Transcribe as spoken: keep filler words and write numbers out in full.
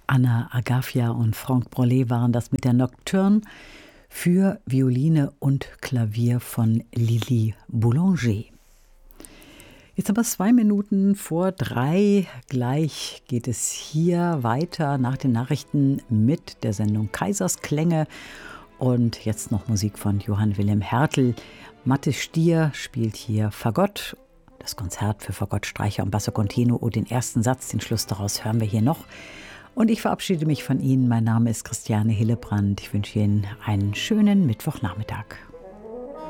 Anna Agafia und Franck Brolet waren das mit der Nocturne für Violine und Klavier von Lili Boulanger. Jetzt aber zwei Minuten vor drei. Gleich geht es hier weiter nach den Nachrichten mit der Sendung Kaisersklänge. Und jetzt noch Musik von Johann Wilhelm Hertel. Mathis Stier spielt hier Fagott. Das Konzert für Fagott, Streicher und Basso Continuo. Den ersten Satz, den Schluss daraus hören wir hier noch. Und ich verabschiede mich von Ihnen. Mein Name ist Christiane Hillebrand. Ich wünsche Ihnen einen schönen Mittwochnachmittag.